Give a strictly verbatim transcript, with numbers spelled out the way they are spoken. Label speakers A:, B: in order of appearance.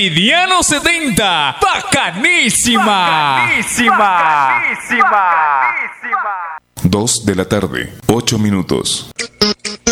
A: Meridiano setenta. ¡Bacanísima!
B: ¡Bacanísima! ¡Bacanísima!
C: Dos de la tarde, ocho minutos.